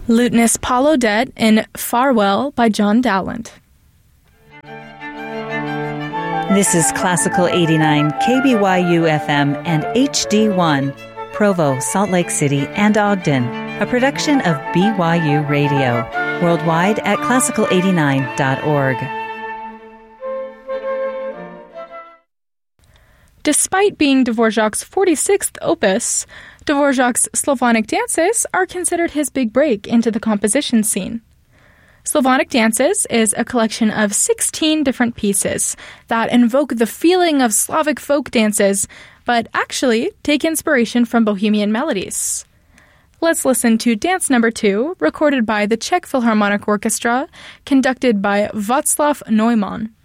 Lutenist Paul Odette in Farewell by John Dowland. This is Classical 89, KBYU FM and HD1, Provo, Salt Lake City, and Ogden, a production of BYU Radio, worldwide at classical89.org. Despite being Dvorak's 46th opus, Dvorak's Slavonic Dances are considered his big break into the composition scene. Slavonic Dances is a collection of 16 different pieces that invoke the feeling of Slavic folk dances, but actually take inspiration from Bohemian melodies. Let's listen to Dance Number 2, recorded by the Czech Philharmonic Orchestra, conducted by Václav Neumann.